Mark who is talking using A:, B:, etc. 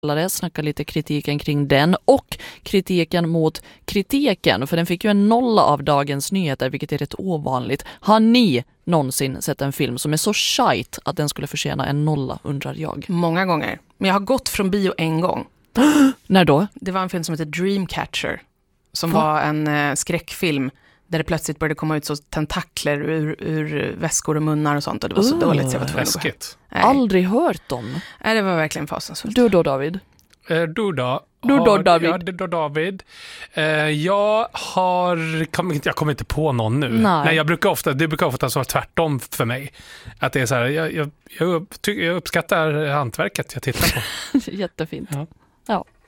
A: snacka lite kritiken kring den och kritiken mot kritiken, för den fick ju en 0 av Dagens Nyheter, vilket är rätt ovanligt. Har ni någonsin sett en film som är så shite att den skulle förtjäna en 0, undrar jag?
B: Många gånger. Men jag har gått från bio en gång.
A: När då?
B: Det var en film som heter Dreamcatcher, som var en skräckfilm där det plötsligt började komma ut så tentakler ur väskor och munnar och sånt, och det var så dåligt så jag var tvungen att gå hem.
A: Aldrig hört om.
B: Nej, det var verkligen fasansfullt.
A: Du då, David?
C: Du då, David. Jag kommer inte på någon nu. Nej, det brukar ofta vara tvärtom för mig. Att det är så här, jag uppskattar hantverket jag tittar på.
A: Jättefint.
C: Ja.